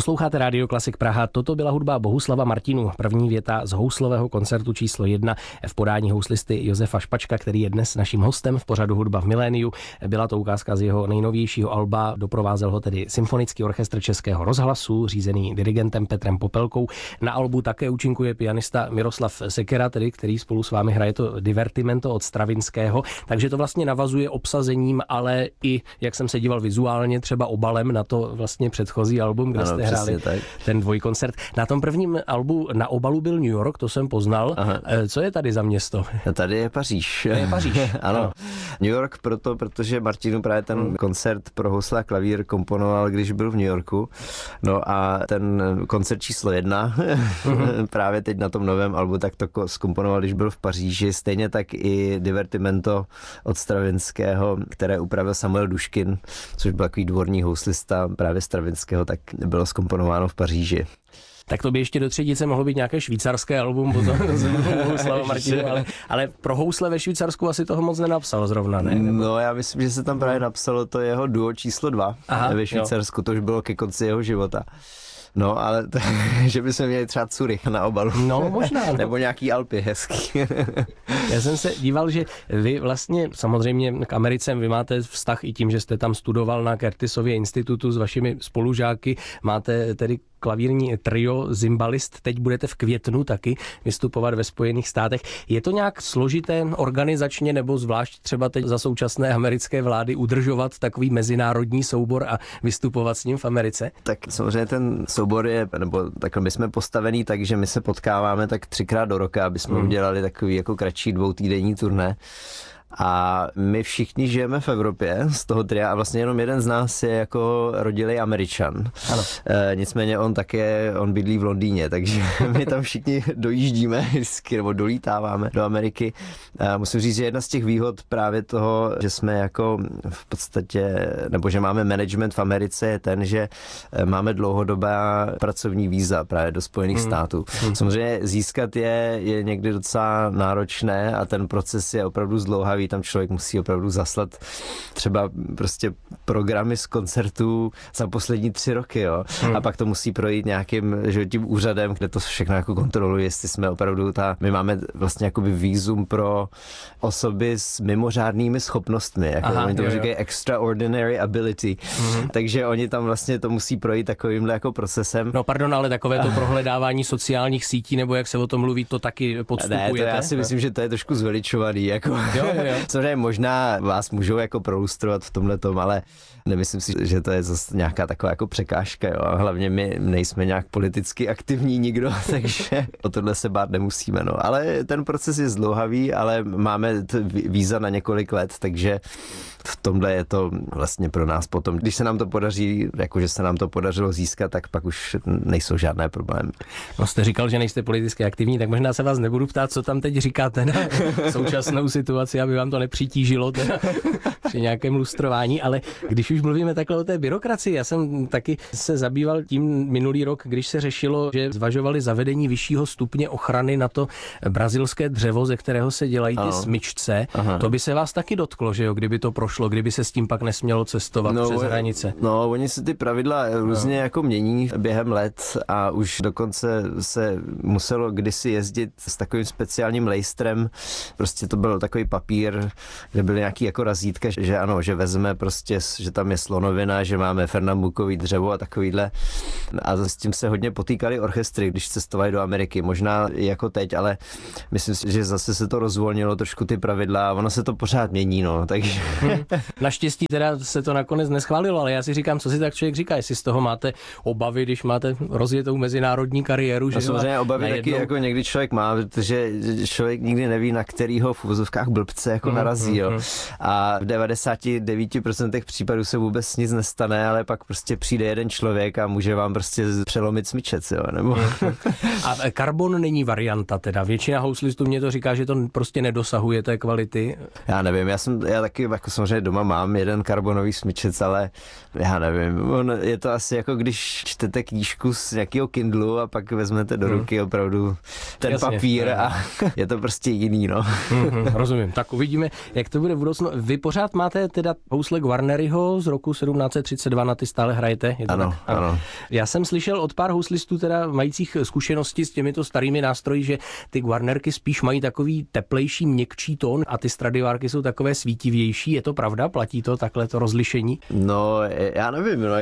Posloucháte Rádio Klasik Praha. Toto byla hudba Bohuslava Martinů. První věta z houslového koncertu číslo 1 v podání houslisty Josefa Špačka, který je dnes naším hostem v pořadu Hudba v miléniu. Byla to ukázka z jeho nejnovějšího alba, doprovázel ho tedy Symfonický orchestr Českého rozhlasu, řízený dirigentem Petrem Popelkou. Na albu také účinkuje pianista Miroslav Sekera, tedy, který spolu s vámi hraje to Divertimento od Stravinského. Takže to vlastně navazuje obsazením, ale i, jak jsem se díval vizuálně, třeba obalem na to vlastně předchozí album, kde jste hráli ten dvojkoncert. Na tom prvním albu na obalu byl New York, to jsem poznal. Aha. Co je tady za město? Tady je Paříž. To je Paříž. Ano. New York protože Martinu právě ten koncert pro housle a klavír komponoval, když byl v New Yorku. No a ten koncert číslo 1 právě teď na tom novém albu, tak to zkomponoval, když byl v Paříži. Stejně tak i Divertimento od Stravinského, které upravil Samuel Duškin, což byl takový dvorní houslista právě Stravinského, tak bylo zkomponováno v Paříži. Tak to by ještě do třetice mohlo být nějaké švýcarské album potom z Bohuslava Martinů, ale pro housle ve Švýcarsku asi toho moc nenapsal zrovna, ne? No já myslím, že se tam právě napsalo to jeho duo číslo 2 ve Švýcarsku, to už bylo ke konci jeho života. No, ale že bychom měli třeba Curych na obalu. No, možná. No. Nebo nějaký Alpy hezký. Já jsem se díval, že vy vlastně samozřejmě k Americe, vy máte vztah i tím, že jste tam studoval na Curtisově institutu s vašimi spolužáky, máte tedy klavírní trio Zimbalist, teď budete v květnu taky vystupovat ve Spojených státech. Je to nějak složité organizačně nebo zvlášť třeba teď za současné americké vlády udržovat takový mezinárodní soubor a vystupovat s ním v Americe? Tak samozřejmě ten soubor je, nebo takhle my jsme postavení tak, že my se potkáváme tak 3krát do roka, aby jsme udělali takový jako kratší 2týdenní turné. A my všichni žijeme v Evropě z toho tria a vlastně jenom jeden z nás je jako rodilý Američan. Ano. Nicméně on bydlí v Londýně, takže my tam všichni dojíždíme vždycky, nebo dolítáváme do Ameriky. A musím říct, že jedna z těch výhod právě toho, že jsme jako v podstatě, nebo že máme management v Americe je ten, že máme dlouhodobá pracovní víza právě do Spojených států. Samozřejmě získat je někdy docela náročné a ten proces je opravdu zdlouhavý. Tam člověk musí opravdu zaslat třeba prostě programy z koncertů za poslední 3 roky, jo. A pak to musí projít nějakým tím úřadem, kde to všechno jako kontroluje, jestli jsme opravdu my máme vlastně jakoby vízum pro osoby s mimořádnými schopnostmi, jako oni to říkají extraordinary ability. Takže oni tam vlastně to musí projít takovýmhle jako procesem. No pardon, ale takové to prohledávání sociálních sítí, nebo jak se o tom mluví, to taky podstupujete? Ne, to já si myslím, že to je trošku zveličovaný, jako. Jo. Samozřejmě možná vás můžou jako prolustrovat v tomhletom, ale nemyslím si, že to je zase nějaká taková jako překážka, jo. Hlavně my nejsme nějak politicky aktivní nikdo, takže o tohle se bát nemusíme, no. Ale ten proces je zdlouhavý, ale máme víza na několik let, takže v tomhle je to vlastně pro nás potom, když se nám to podaří, jakože se nám to podařilo získat, tak pak už nejsou žádné problémy. No jste říkal, že nejste politicky aktivní, tak možná se vás nebudu ptát, co tam teď říkáte na současnou situaci, aby vám to nepřitížilo teda při nějakém lustrování, ale když už mluvíme takhle o té byrokracii, já jsem taky se zabýval tím minulý rok, když se řešilo, že zvažovali zavedení vyššího stupně ochrany na to brazilské dřevo, ze kterého se dělají ty smyčce. Aha. To by se vás taky dotklo, že jo, kdyby to prošlo, kdyby se s tím pak nesmělo cestovat přes hranice. No, oni se ty pravidla různě jako mění během let a už dokonce se muselo kdysi jezdit s takovým speciálním lejstrem. Prostě to byl takový papír, kde byly nějaký jako razítka, že ano, že vezme prostě, že tam je slonovina, že máme fernambukový dřevo a takovýhle. A s tím se hodně potýkali orchestry, když cestovali do Ameriky. Možná jako teď, ale myslím si, že zase se to rozvolnilo trošku ty pravidla a ono se to pořád mění, no, takže... Naštěstí teda se to nakonec neschválilo, ale já si říkám, co si tak člověk říká, jestli z toho máte obavy, když máte rozjetou mezinárodní kariéru. Že samozřejmě obavy taky jako někdy člověk má, protože člověk nikdy neví, na kterýho v uvozovkách blbce jako narazí, jo. A v 99% případů se vůbec nic nestane, ale pak prostě přijde jeden člověk a může vám prostě přelomit smyčec, jo, nebo... A karbon není varianta teda. Většina houslistů mě to říká, že to prostě nedosahuje té kvality. Já nevím, já taky jako samozřejmě doma mám jeden karbonový smyčec, ale já nevím, je to asi jako když čtete knížku z nějakého Kindlu a pak vezmete do ruky opravdu ten papír a je to prostě jiný, no. Rozumím. Tak uvidíme, jak to bude v budoucnu. Vy pořád máte teda housle Guarneriho z roku 1732, na ty stále hrajete? Ano. Já Já jsem slyšel od pár houslistů, teda majících zkušenosti s těmito starými nástroji, že ty Guarnerky spíš mají takový teplejší, měkčí tón a ty Stradivárky jsou takové svítivější. Je to pravda? Platí to takhle to rozlišení? No, já nevím, no,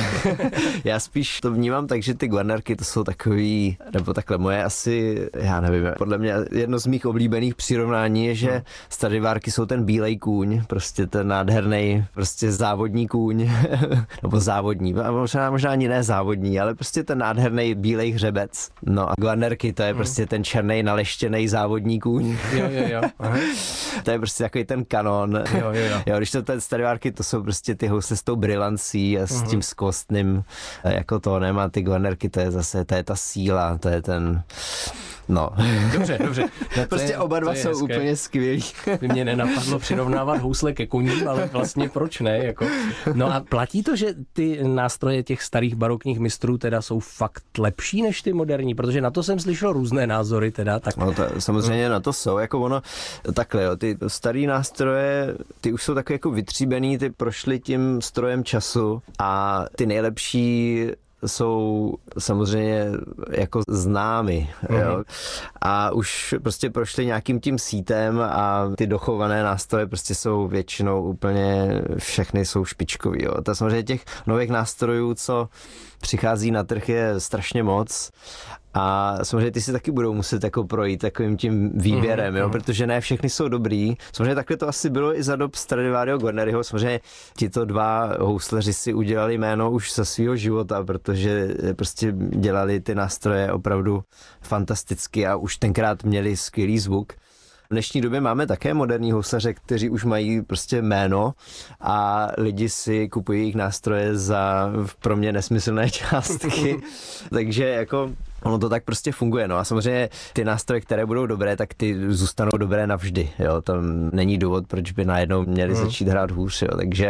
já spíš to vnímám tak, že ty Guarnerky to jsou takový, nebo takhle moje asi, já nevím, podle mě jedno z mých oblíbených přirovnání je, že Stradivárky jsou ten bílej kůň, prostě ten nádherný, prostě závodní kůň, nebo závodní, možná ani ne závodní, ale prostě ten nádherný bílej hřebec. No a Guarnerky to je prostě ten černý naleštěný závodní kůň. Jo. Aha. To je prostě takový ten kanon. Jo, když to ten Stradivárky, to jsou prostě ty housle s tou brilancí a s tím skvostným jako tónem a ty Guarnerky, to je zase, to je ta síla, to je ten... No. Dobře. Prostě oba dva jsou úplně skvělí. By mě nenapadlo přirovnávat housle ke koním, ale vlastně proč ne? Jako. No a platí to, že ty nástroje těch starých barokních mistrů teda jsou fakt lepší než ty moderní? Protože na to jsem slyšel různé názory teda. Tak... No to, samozřejmě na to jsou, jako ono takhle, jo, ty starý nástroje, ty už jsou taky jako vytříbený, ty prošly tím strojem času a ty nejlepší jsou samozřejmě jako známy, jo? A už prostě prošli nějakým tím sítem a ty dochované nástroje prostě jsou většinou úplně, všechny jsou špičkový, jo? To samozřejmě těch nových nástrojů, co přichází na trh, je strašně moc. A samozřejmě ty si taky budou muset jako projít takovým tím výběrem, jo? Protože ne všechny jsou dobrý. Samozřejmě takhle to asi bylo i za dob Stradivariho Guarneriho. Samozřejmě tito dva housleři si udělali jméno už za svého života, protože prostě dělali ty nástroje opravdu fantasticky a už tenkrát měli skvělý zvuk. V dnešní době máme také moderní houslaře, kteří už mají prostě jméno a lidi si kupují jejich nástroje za pro mě nesmyslné částky. Takže jako ono to tak prostě funguje, no a samozřejmě ty nástroje, které budou dobré, tak ty zůstanou dobré navždy, jo, tam není důvod, proč by najednou měli začít hrát hůř, jo, takže,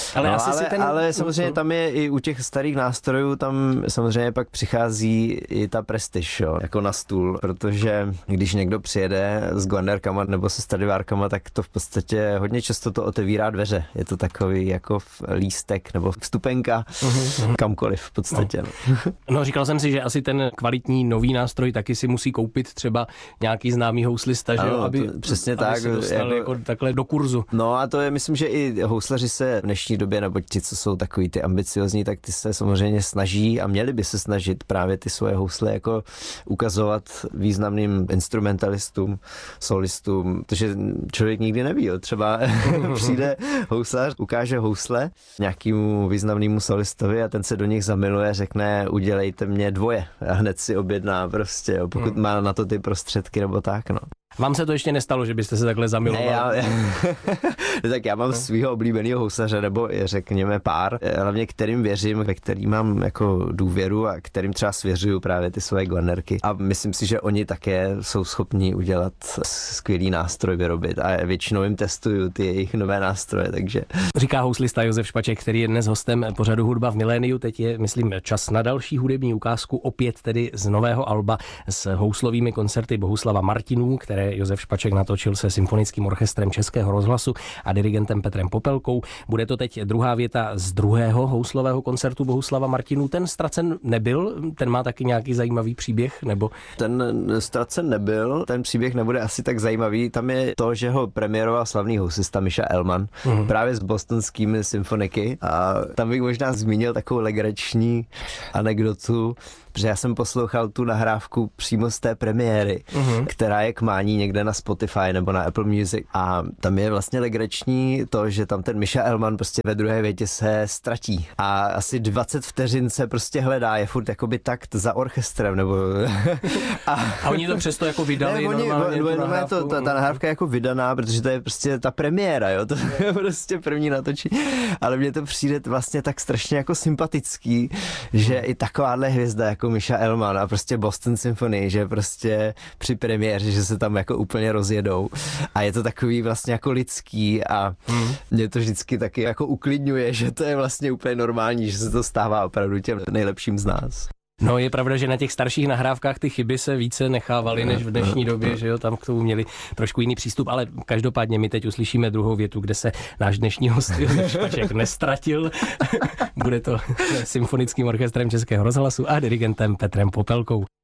ale samozřejmě tam je i u těch starých nástrojů, tam samozřejmě pak přichází i ta prestiž, jo, jako na stůl, protože když někdo přijede s Guarnerkama nebo se Stradivárkama, tak to v podstatě hodně často to otevírá dveře, je to takový jako lístek nebo vstupenka kamkoliv v podstatě. No říkal jsem si, že asi ten kvalitní nový nástroj taky si musí koupit třeba nějaký známý houslista, že jo, aby přesně aby tak, se dostal jako takhle do kurzu. No a to je, myslím, že i houslaři se v dnešní době, nebo ti, co jsou takový ty ambiciozní, tak ty se samozřejmě snaží a měli by se snažit právě ty svoje housle jako ukazovat významným instrumentalistům, solistům, protože člověk nikdy neví, jo. Třeba přijde houslař, ukáže housle nějakému významnému solistovi a ten se do nich zamiluje, řekne, udělejte mě dvoje a hned si objedná prostě, jo, pokud má na to ty prostředky nebo tak, no. Vám se to ještě nestalo, že byste se takhle zamiloval? Tak já mám svýho oblíbeného housaře, nebo řekněme pár, hlavně kterým věřím, ve kterým mám jako důvěru a kterým třeba svěřuju právě ty své Guarnerky. A myslím si, že oni také jsou schopni udělat skvělý nástroj vyrobit a většinou jim testuju ty jejich nové nástroje, takže... Říká houslista Josef Špaček, který je dnes hostem pořadu Hudba v miléniu. Teď je, myslím, čas na další hudební ukázku, opět tedy z nového alba s houslovými koncerty Bohuslava Martinů, které Josef Špaček natočil se Symfonickým orchestrem Českého rozhlasu a dirigentem Petrem Popelkou. Bude to teď druhá věta z druhého houslového koncertu Bohuslava Martinů. Ten ztracen nebyl, ten má taky nějaký zajímavý příběh, nebo? Ten ztracen nebyl, ten příběh nebude asi tak zajímavý. Tam je to, že ho premiéroval slavný housista Misha Elman, právě s bostonskými symfoniky, a tam bych možná zmínil takovou legrační anekdotu, protože já jsem poslouchal tu nahrávku přímo z té premiéry, která je k mání někde na Spotify nebo na Apple Music, a tam je vlastně legrační to, že tam ten Misha Elman prostě ve druhé větě se ztratí a asi 20 vteřin se prostě hledá, je furt jakoby takt za orchestrem, nebo... a oni to přesto jako vydali normálně ta nahrávka je jako vydaná, protože to je prostě ta premiéra, jo, to je prostě první natočení, ale mně to přijde vlastně tak strašně jako sympatický, že i takováhle hvězda jako Misha Elman a prostě Boston Symphony, že prostě při premiéře, že se tam jako úplně rozjedou a je to takový vlastně jako lidský a mě to vždycky taky jako uklidňuje, že to je vlastně úplně normální, že se to stává opravdu těm nejlepším z nás. No je pravda, že na těch starších nahrávkách ty chyby se více nechávaly než v dnešní době, že jo, tam k tomu měli trošku jiný přístup, ale každopádně my teď uslyšíme druhou větu, kde se náš dnešní host Josef Špaček nestratil. Bude to symfonickým orchestrem Českého rozhlasu a dirigentem Petrem Popelkou.